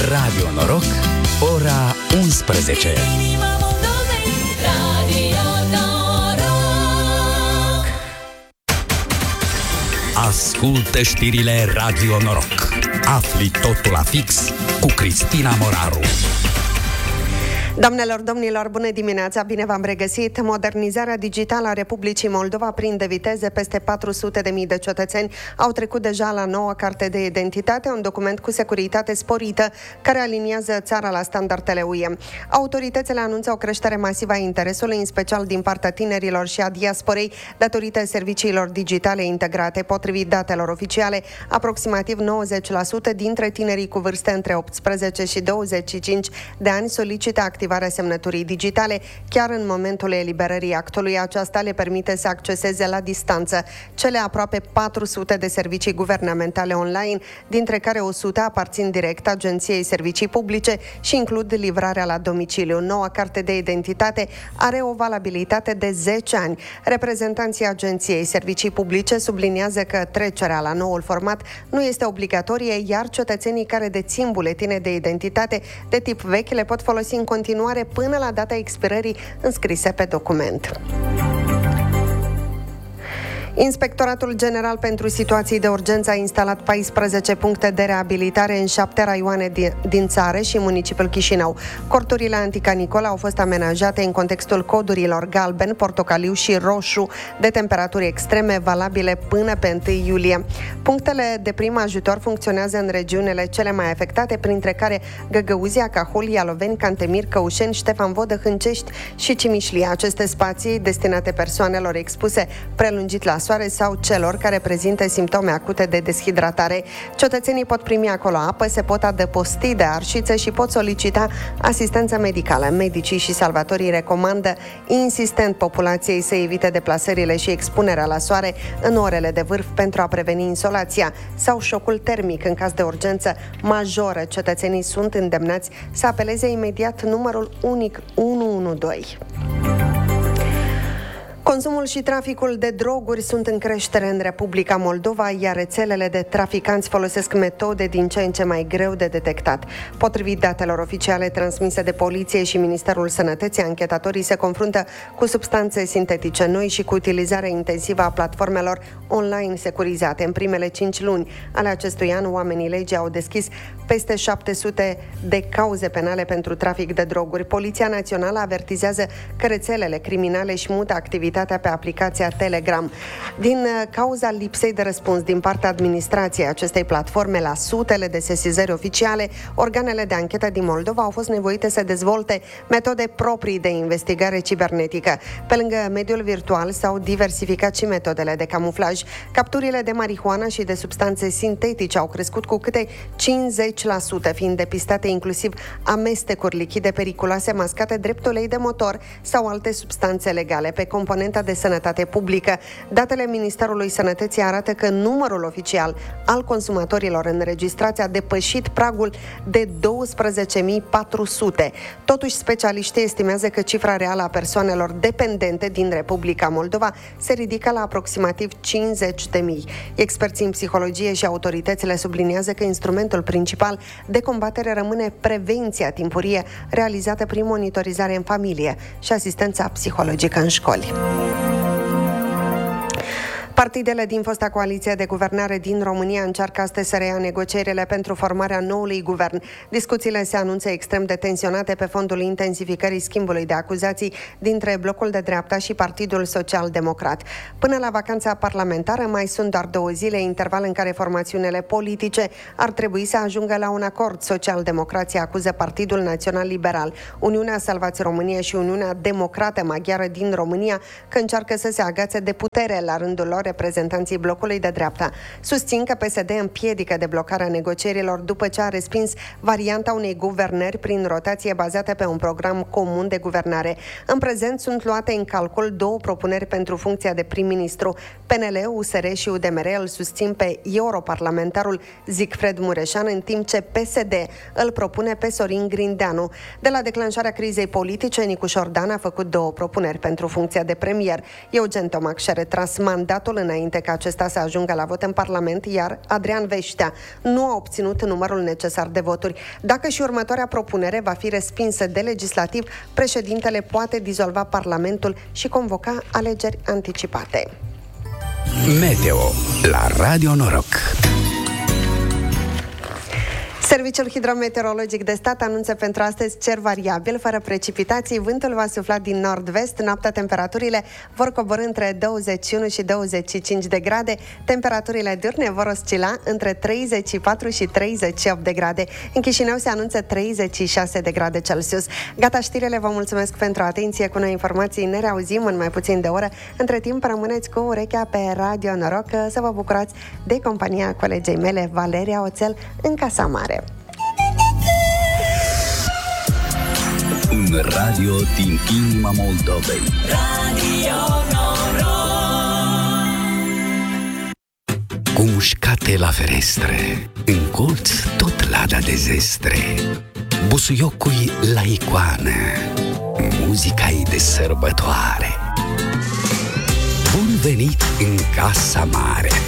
Radio Noroc, ora 11. Ascultă știrile Radio Noroc. Afli totul la fix cu Cristina Moraru. Doamnelor, domnilor, bună dimineața, bine v-am regăsit. Modernizarea digitală a Republicii Moldova prinde viteze. Peste 400.000 de cetățeni au trecut deja la noua carte de identitate, un document cu securitate sporită care aliniază țara la standardele UE. Autoritățile anunță o creștere masivă a interesului, în special din partea tinerilor și a diasporei, datorită serviciilor digitale integrate. Potrivit datelor oficiale, aproximativ 90% dintre tinerii cu vârste între 18 și 25 de ani solicită activarea semnăturii digitale. Chiar în momentul eliberării actului, aceasta le permite să acceseze la distanță cele aproape 400 de servicii guvernamentale online, dintre care 100 aparțin direct Agenției Servicii Publice și includ livrarea la domiciliu. Noua carte de identitate are o valabilitate de 10 ani. Reprezentanții Agenției Servicii Publice subliniază că trecerea la noul format nu este obligatorie, iar cetățenii care dețin buletine de identitate de tip vechi le pot folosi în continuare până la data expirării înscrise pe document. Inspectoratul General pentru Situații de Urgență a instalat 14 puncte de reabilitare în 7 raioane din țară și municipiul Chișinău. Corturile anticanicolă au fost amenajate în contextul codurilor galben, portocaliu și roșu de temperaturi extreme valabile până pe 1 iulie. Punctele de prim ajutor funcționează în regiunile cele mai afectate, printre care Găgăuzia, Cahul, Ialoveni, Cantemir, Căușeni, Ștefan Vodă, Hâncești și Cimișlia. Aceste spații destinate persoanelor expuse prelungit la soare sau celor care prezintă simptome acute de deshidratare. Cetățenii pot primi acolo apă, se pot adăposti de arșiță și pot solicita asistență medicală. Medicii și salvatorii recomandă insistent populației să evite deplasările și expunerea la soare în orele de vârf pentru a preveni insolația sau șocul termic. În caz de urgență majoră, cetățenii sunt îndemnați să apeleze imediat numărul unic 112. Consumul și traficul de droguri sunt în creștere în Republica Moldova, iar rețelele de traficanți folosesc metode din ce în ce mai greu de detectat. Potrivit datelor oficiale transmise de Poliție și Ministerul Sănătății, anchetatorii se confruntă cu substanțe sintetice noi și cu utilizarea intensivă a platformelor online securizate. În primele 5 luni ale acestui an, oamenii legii au deschis peste 700 de cauze penale pentru trafic de droguri. Poliția Națională avertizează că rețelele criminale își mută activitatea pe aplicația Telegram. Din cauza lipsei de răspuns din partea administrației acestei platforme la sutele de sesizări oficiale, organele de anchetă din Moldova au fost nevoite să dezvolte metode proprii de investigare cibernetică. Pe lângă mediul virtual s-au diversificat și metodele de camuflaj. Capturile de marihuana și de substanțe sintetice au crescut cu câte 50%, fiind depistate inclusiv amestecuri lichide periculoase mascate drept ulei de motor sau alte substanțe legale pe componenta de sănătate publică. Datele Ministerului Sănătății arată că numărul oficial al consumatorilor înregistrați a depășit pragul de 12.400. Totuși, specialiștii estimează că cifra reală a persoanelor dependente din Republica Moldova se ridică la aproximativ 50.000. Experții în psihologie și autoritățile subliniază că instrumentul principal de combatere rămâne prevenția timpurie realizată prin monitorizare în familie și asistența psihologică în școli. Partidele din fosta coaliție de guvernare din România încearcă astăzi să reia negocierile pentru formarea noului guvern. Discuțiile se anunță extrem de tensionate pe fondul intensificării schimbului de acuzații dintre blocul de dreapta și Partidul Social-Democrat. Până la vacanța parlamentară mai sunt doar 2 zile, interval în care formațiunile politice ar trebui să ajungă la un acord. Social-Democrația acuză Partidul Național Liberal, Uniunea Salvați România și Uniunea Democrată Maghiară din România că încearcă să se agațe de putere. La rândul lor, reprezentanții blocului de dreapta susțin că PSD împiedică deblocarea negocierilor după ce a respins varianta unei guvernări prin rotație bazată pe un program comun de guvernare. În prezent sunt luate în calcul 2 propuneri pentru funcția de prim-ministru. PNL, USR și UDMR îl susțin pe europarlamentarul Zicfred Mureșan, în timp ce PSD îl propune pe Sorin Grindeanu. De la declanșarea crizei politice, Nicu Șordan a făcut 2 propuneri pentru funcția de premier. Eugen Tomac și-a retras mandatul nasol înainte ca acesta să ajungă la vot în Parlament, iar Adrian Veștea nu a obținut numărul necesar de voturi. Dacă și următoarea propunere va fi respinsă de legislativ, președintele poate dizolva Parlamentul și convoca alegeri anticipate. Meteo la Radio Noroc. Serviciul Hidrometeorologic de Stat anunță pentru astăzi cer variabil, fără precipitații. Vântul va sufla din nord-vest. Noaptea temperaturile vor coborî între 21 și 25 de grade. Temperaturile diurne vor oscila între 34 și 38 de grade. În Chișinău se anunță 36 de grade Celsius. Gata știrile, vă mulțumesc pentru atenție. Cu noi informații ne reauzim în mai puțin de oră. Între timp, rămâneți cu urechea pe Radio Noroc să vă bucurați de compania colegei mele, Valeria Oțel, în Casa Mare. Un radio din inima Moldovei. Radio Noroc. Cu mușcate la ferestre, în colț tot lada de zestre, busuiocui la icoană, muzica-i de sărbătoare. Bun venit în Casa Mare!